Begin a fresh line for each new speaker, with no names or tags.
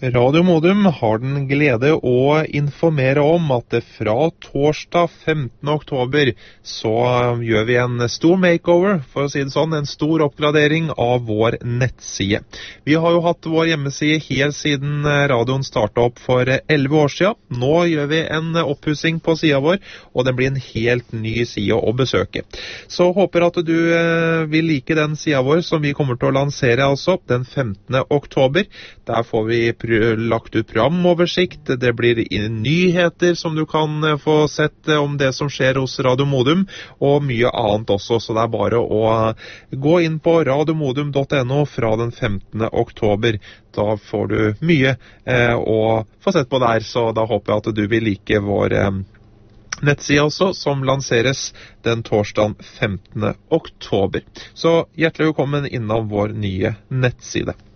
Radio Modum har den glede å informere om at det fra torsdag 15. oktober så gjør vi en stor makeover, for å si det sånn, en stor oppgradering av vår nettside. Vi har jo hatt vår hjemmeside helt siden radioen startet opp for 11 år siden. Nå gjør vi en oppussing på siden vår, og det blir en helt ny side å besøke. Så håper at du vil like den siden vår som vi kommer til å lansere altså den 15. oktober. Der får vi lagt ut programoversikt, det blir nyheter som du kan få sett om det som skjer hos Radio Modum, og mye annet også, så det er bare å gå inn på radiomodum.no fra den 15. oktober. Da får du mye å få sett på der, så da håper jeg at du vil like vår nettside også, som lanseres den torsdagen 15. oktober. Så hjertelig velkommen innom vår nye nettside.